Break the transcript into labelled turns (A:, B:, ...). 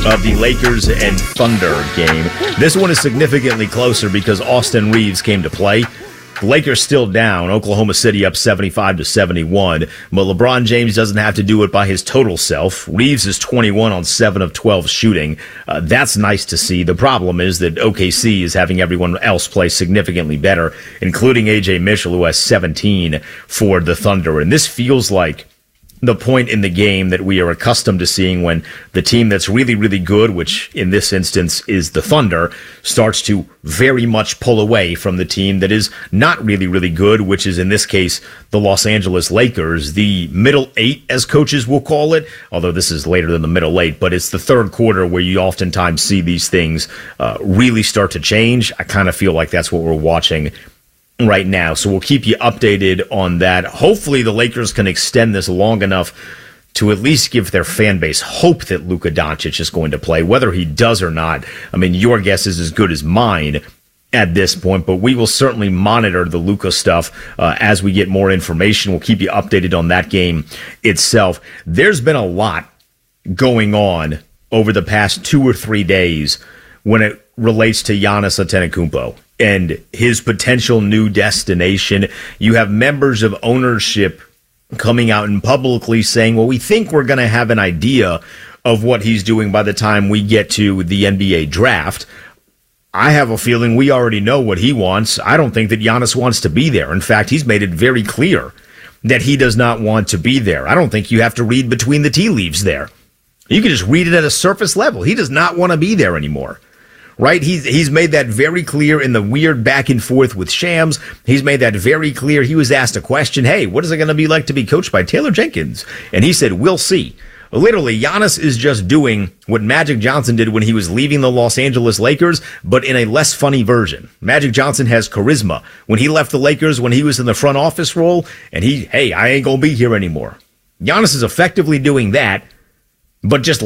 A: of the Lakers and Thunder game. This one is significantly closer because Austin Reeves came to play. The Lakers still down. Oklahoma City up 75-71. But LeBron James doesn't have to do it by his total self. Reeves is 21 on 7 of 12 shooting. That's nice to see. The problem is that OKC is having everyone else play significantly better, including A.J. Mitchell, who has 17 for the Thunder. And this feels like the point in the game that we are accustomed to seeing when the team that's really, really good, which in this instance is the Thunder, starts to very much pull away from the team that is not really, really good, which is in this case the Los Angeles Lakers. The middle eight, as coaches will call it, although this is later than the middle eight, but it's the third quarter where you oftentimes see these things really start to change. I kind of feel like that's what we're watching right now. So we'll keep you updated on that. Hopefully the Lakers can extend this long enough to at least give their fan base hope that Luka Doncic is going to play. Whether he does or not, I mean, your guess is as good as mine at this point, but we will certainly monitor the Luka stuff as we get more information. We'll keep you updated on that game itself. There's been a lot going on over the past 2 or 3 days when it relates to Giannis Antetokounmpo and his potential new destination. You have members of ownership coming out and publicly saying, well, we think we're going to have an idea of what he's doing by the time we get to the NBA draft. I have a feeling we already know what he wants. I don't think that Giannis wants to be there. In fact, he's made it very clear that he does not want to be there. I don't think you have to read between the tea leaves there. You can just read it at a surface level. He does not want to be there anymore. Right? He's made that very clear in the weird back and forth with Shams. He's made that very clear. He was asked a question, hey, what is it going to be like to be coached by Taylor Jenkins? And he said, we'll see. Literally, Giannis is just doing what Magic Johnson did when he was leaving the Los Angeles Lakers, but in a less funny version. Magic Johnson has charisma. When he left the Lakers, when he was in the front office role, and I ain't going to be here anymore. Giannis is effectively doing that, but just